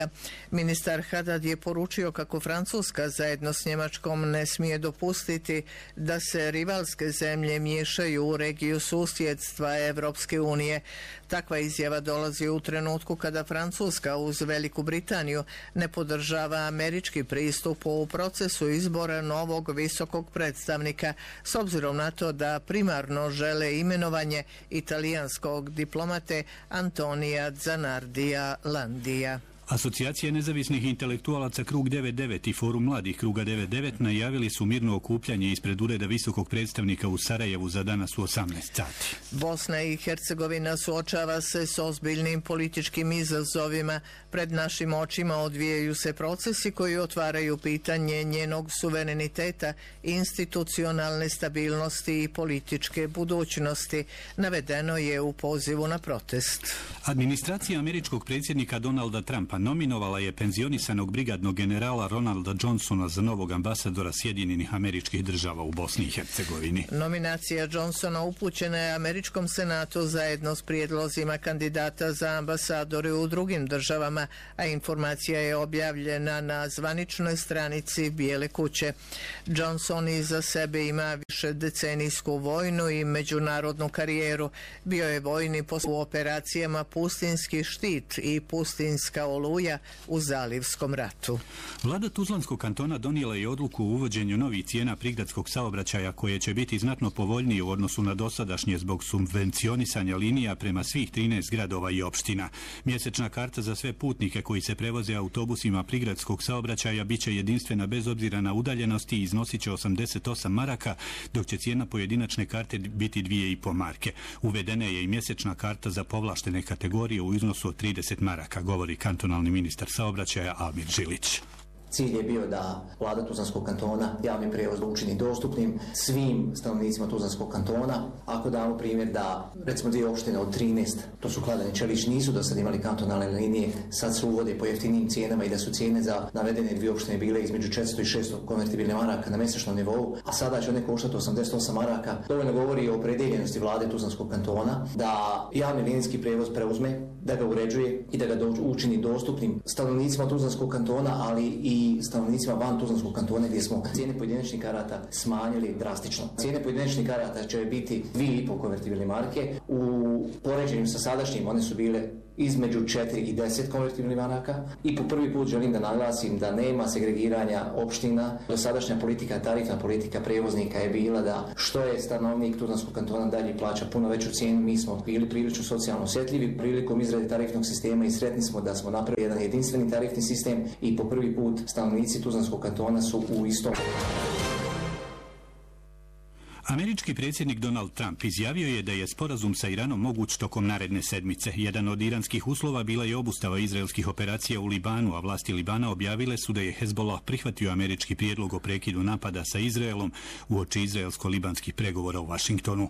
Ministar Haddad je poručio kako Francuska zajedno s Njemačkom ne smije dopustiti da se rivalske zemlje miješaju u regiju susjedstva Evropske unije. Takva izjava dolazi u trenutku kada Francuska uz Veliku Britaniju ne podržava američki pristup u procesu izbora novog visokog predstavnika, s obzirom na to da primarno žele imenovanje italijanskog diplomate Antonija Zanardija Landija. Asocijacija nezavisnih intelektualaca Krug 99 i Forum mladih Kruga 99 najavili su mirno okupljanje ispred ureda visokog predstavnika u Sarajevu za danas u 18 sati. Bosna i Hercegovina suočava se s ozbiljnim političkim izazovima. Pred našim očima odvijaju se procesi koji otvaraju pitanje njenog suvereniteta, institucionalne stabilnosti i političke budućnosti, navedeno je u pozivu na protest. Administracija američkog predsjednika Donalda Trumpa nominovala je penzionisanog brigadnog generala Ronalda Johnsona za novog ambasadora Sjedinjenih Američkih Država u Bosni i Hercegovini. Nominacija Johnsona upućena je Američkom senatu zajedno s prijedlozima kandidata za ambasadore u drugim državama, a informacija je objavljena na zvaničnoj stranici Bijele kuće. Johnson iza sebe ima višedecenijsku vojnu i međunarodnu karijeru. Bio je vojni posao u operacijama Pustinski štit i Pustinska oluja u Zalivskom ratu. Vlada Tuzlanskog kantona donijela je odluku o uvođenju novih cijena prigradskog saobraćaja koje će biti znatno povoljnije u odnosu na dosadašnje zbog subvencionisanja linija prema svih 13 gradova i opština. Mjesečna karta za sve putnike koji se prevoze autobusima prigradskog saobraćaja biće jedinstvena bez obzira na udaljenosti i iznosit će 88 maraka, dok će cijena pojedinačne karte biti 2,5 marke. Uvedena je i mjesečna karta za povlaštene kategorije u iznosu od 30 maraka, govori kantonalni ministar saobraćaja Amir Žilić. Cilj je bio da vlada Tuzlanskog kantona javni prijevoz učini dostupnim svim stanovnicima Tuzlanskog kantona. Ako damo primjer da recimo dvije opštine od 13, to su Kladan i Čelić, nisu do sad imali kantonalne linije, sad se uvode po jeftinijim cijenama i da su cijene za navedene dvije opštine bile između 400 i 600 konvertibilne maraka na mjesečnom nivou, a sada će one koštati 88 maraka. Dovoljno govori o opredeljenosti vlade Tuzlanskog kantona da javni linijski prijevoz preuzme, da ga uređuje i da ga učini dostupnim stanovnicima Tuzlanskog kantona, ali i stanovnicima van Tuzlanskog kantona, gdje smo cijene pojedinačnih karata smanjili drastično. Cijene pojedinačnih karata će biti 2,5 konvertibilne marke. U poređenju sa sadašnjim one su bile između 4 i 10 konvertibilnih maraka i po prvi put želim da naglasim da nema segregiranja opština. Dosadašnja politika, tarifna politika prevoznika je bila da što je stanovnik Tuzlanskog kantona dalje plaća puno veću cijenu. Mi smo bili prilično socijalno osjetljivi prilikom izrade tarifnog sistema i sretni smo da smo napravili jedan jedinstveni tarifni sistem i po prvi put stanovnici Tuzlanskog kantona su u istom. Američki predsjednik Donald Trump izjavio je da je sporazum sa Iranom moguć tokom naredne sedmice. Jedan od iranskih uslova bila je obustava izraelskih operacija u Libanu, a vlasti Libana objavile su da je Hezbollah prihvatio američki prijedlog o prekidu napada sa Izraelom uoči izraelsko-libanskih pregovora u Vašingtonu.